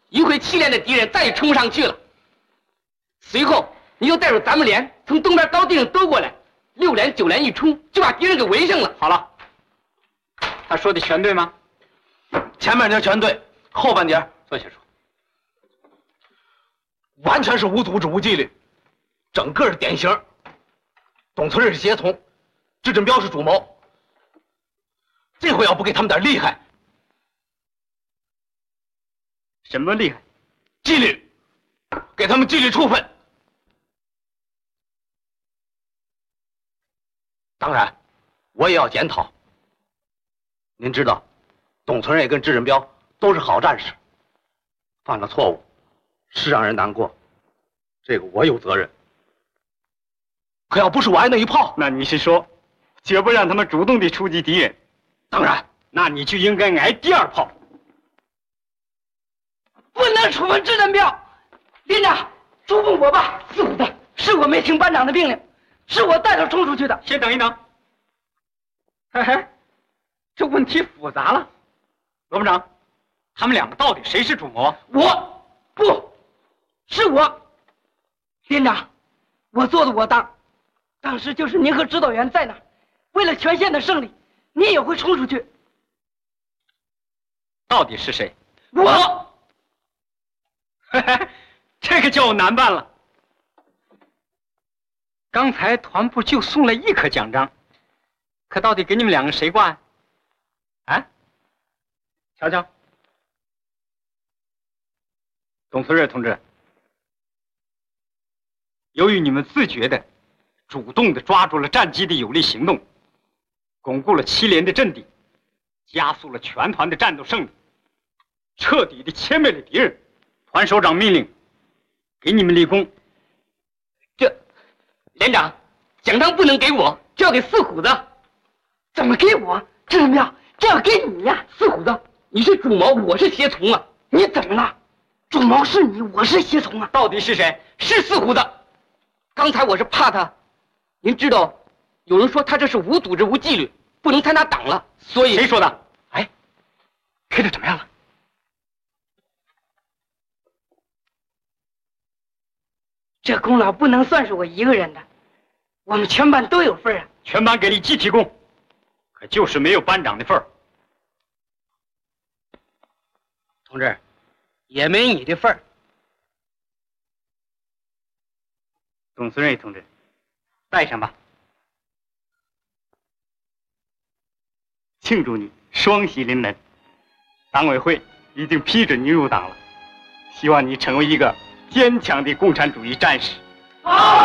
一会7连的敌人再也冲不上去了。随后，你就带着咱们连从东边高地上兜过来，6连、9连一冲，就把敌人给围上了。 好了，他说的全对吗？ 前半截全对，后半截坐下说。 完全是无组织无纪律，整个是典型。董存瑞是胁从，智振彪是主谋。这回要不给他们点厉害， 什么厉害？ 纪律，给他们纪律处分。当然，我也要检讨。您知道，董存瑞跟智振彪都是好战士，犯了错误是让人难过，这个我有责任。可要不是我挨那一炮， 那你是说，绝不让他们主动地出击敌人？ 当然， 那你就应该挨第2炮。 不能处分智振彪，连长，处分我吧。4虎的，是我没听班长的命令，是我带头冲出去的。 先等一等。嘿嘿，这问题复杂了。罗部长，他们2个到底谁是主谋？ 是我。连长，我做的我当。当时就是您和指导员在那儿，为了全县的胜利，您也会冲出去。 到底是谁？ 我。 嘿嘿，这个叫我难办了。刚才团部就送了1颗奖章，可到底给你们2个谁挂？啊？瞧瞧，董存瑞同志，由于你们自觉的、主动的抓住了战机的有力行动，巩固了7连的阵地，加速了全团的战斗胜利，彻底的歼灭了敌人。团首长命令，给你们立功。 连长，奖章不能给我，这要给4虎子。 怎么给我？智振彪，这要给你呀。 4虎子，你是主谋，我是胁从啊。 你怎么了？主谋是你，我是胁从啊。 到底是谁？ 是4虎子。刚才我是怕他，您知道，有人说他这是无组织无纪律，不能参加党了，所以。 谁说的？哎，开的怎么样了？ 这功劳不能算是我一个人的，我们全班都有份啊。 全班给你集体功，可就是没有班长的份儿。 同志，也没你的份儿。 董存瑞同志，带上吧，庆祝你双喜临门。党委会已经批准你入党了，希望你成为一个坚强的共产主义战士。 好。